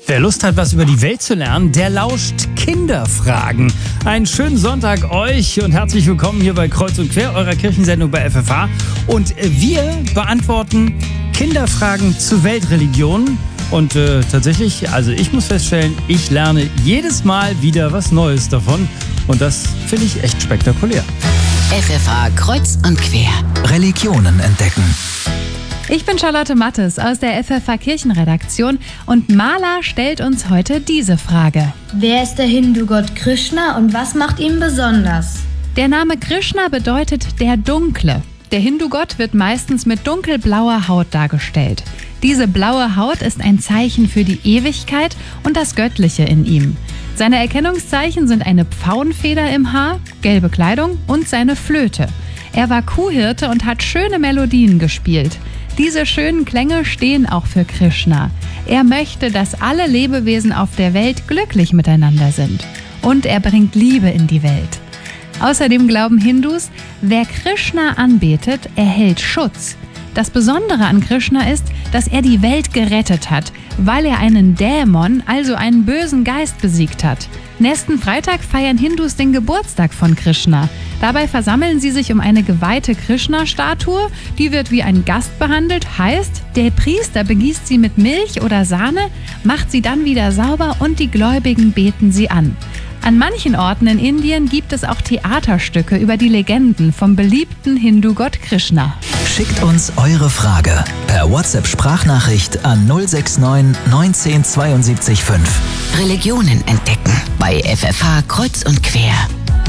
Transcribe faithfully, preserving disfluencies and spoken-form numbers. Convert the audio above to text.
Wer Lust hat, was über die Welt zu lernen, der lauscht Kinderfragen. Einen schönen Sonntag euch und herzlich willkommen hier bei Kreuz und Quer, eurer Kirchensendung bei F F H. Und wir beantworten Kinderfragen zu Weltreligionen. Und äh, tatsächlich, also ich muss feststellen, ich lerne jedes Mal wieder was Neues davon. Und das finde ich echt spektakulär. F F H Kreuz und Quer. Religionen entdecken. Ich bin Charlotte Mattes aus der F F H Kirchenredaktion und Mala stellt uns heute diese Frage. Wer ist der Hindu-Gott Krishna und was macht ihn besonders? Der Name Krishna bedeutet der Dunkle. Der Hindu-Gott wird meistens mit dunkelblauer Haut dargestellt. Diese blaue Haut ist ein Zeichen für die Ewigkeit und das Göttliche in ihm. Seine Erkennungszeichen sind eine Pfauenfeder im Haar, gelbe Kleidung und seine Flöte. Er war Kuhhirte und hat schöne Melodien gespielt. Diese schönen Klänge stehen auch für Krishna. Er möchte, dass alle Lebewesen auf der Welt glücklich miteinander sind. Und er bringt Liebe in die Welt. Außerdem glauben Hindus, wer Krishna anbetet, erhält Schutz. Das Besondere an Krishna ist, dass er die Welt gerettet hat, weil er einen Dämon, also einen bösen Geist, besiegt hat. Nächsten Freitag feiern Hindus den Geburtstag von Krishna. Dabei versammeln sie sich um eine geweihte Krishna-Statue. Die wird wie ein Gast behandelt, heißt, der Priester begießt sie mit Milch oder Sahne, macht sie dann wieder sauber und die Gläubigen beten sie an. An manchen Orten in Indien gibt es auch Theaterstücke über die Legenden vom beliebten Hindu-Gott Krishna. Schickt uns eure Frage per WhatsApp-Sprachnachricht an null sechs neun neunzehn zweiundsiebzig fünf. Religionen entdecken bei F F H Kreuz und Quer.